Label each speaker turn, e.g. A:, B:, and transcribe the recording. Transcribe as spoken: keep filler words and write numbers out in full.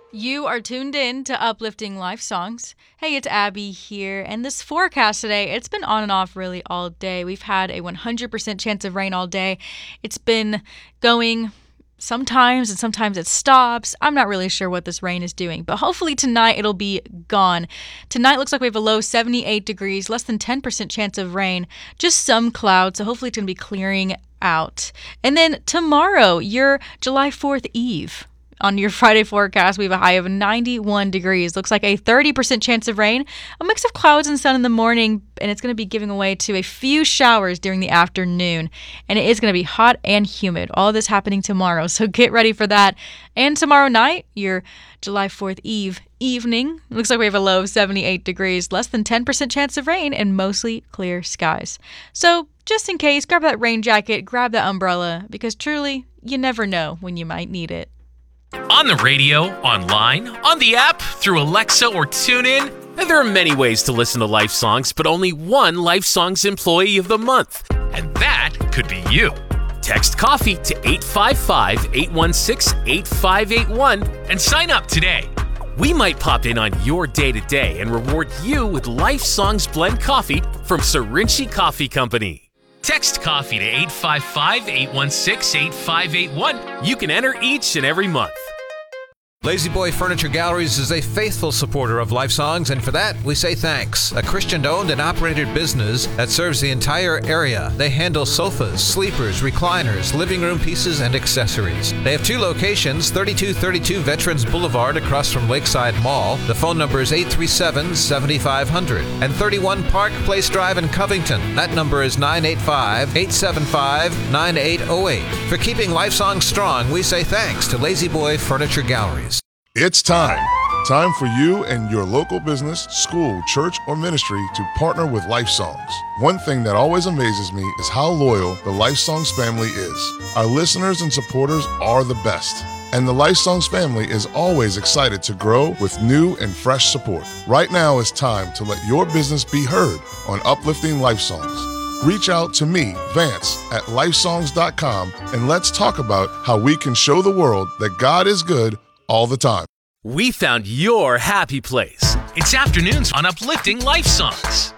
A: You are tuned in to Uplifting Life Songs. Hey, it's Abby here, and this forecast today, it's been on and off really all day. We've had a one hundred percent chance of rain all day. It's been going sometimes, and sometimes it stops. I'm not really sure what this rain is doing, but hopefully tonight it'll be gone. Tonight looks like we have a low seventy-eight degrees, less than ten percent chance of rain, just some clouds, so hopefully it's going to be clearing out. And then tomorrow, your July fourth Eve. On your Friday forecast, we have a high of ninety-one degrees. Looks like a thirty percent chance of rain, a mix of clouds and sun in the morning, and it's going to be giving way to a few showers during the afternoon. And it is going to be hot and humid. All of this happening tomorrow, so get ready for that. And tomorrow night, your July fourth Eve evening, looks like we have a low of seventy-eight degrees, less than ten percent chance of rain, and mostly clear skies. So just in case, grab that rain jacket, grab that umbrella, because truly, you never know when you might need it.
B: On the radio, online, on the app, through Alexa or TuneIn, and there are many ways to listen to Life Songs, but only one Life Songs Employee of the Month, and that could be you. Text COFFEE to eight five five, eight one six, eight five eight one and sign up today. We might pop in on your day-to-day and reward you with Life Songs Blend Coffee from Sarinchi Coffee Company. Text COFFEE to eight five five, eight one six, eight five eight one. You can enter each and every month.
C: Lazy Boy Furniture Galleries is a faithful supporter of Life Songs, and for that, we say thanks. A Christian-owned and operated business that serves the entire area. They handle sofas, sleepers, recliners, living room pieces, and accessories. They have two locations, thirty-two thirty-two Veterans Boulevard across from Lakeside Mall. The phone number is eight three seven, seven five zero zero. And thirty-one Park Place Drive in Covington. That number is nine eight five, eight seven five, nine eight zero eight. For keeping Life Songs strong, we say thanks to Lazy Boy Furniture Galleries.
D: It's time. Time for you and your local business, school, church, or ministry to partner with Life Songs. One thing that always amazes me is how loyal the Life Songs family is. Our listeners and supporters are the best. And the Life Songs family is always excited to grow with new and fresh support. Right now is time to let your business be heard on Uplifting Life Songs. Reach out to me, Vance, at lifesongs dot com, and let's talk about how we can show the world that God is good all the time.
B: We found your happy place. It's afternoons on Uplifting Life Songs.